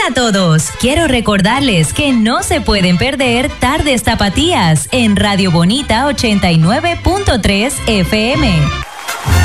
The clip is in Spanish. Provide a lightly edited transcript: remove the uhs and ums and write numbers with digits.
a todos. Quiero recordarles que no se pueden perder Tardes Tapatías en Radio Bonita 89.3 FM.